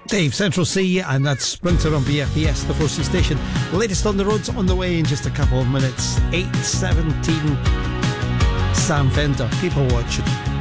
Dave, Central C, and that's Sprinter on BFBS, the 4C station. Latest on the roads on the way in just a couple of minutes. 8:17. Sam Fender, People Watching.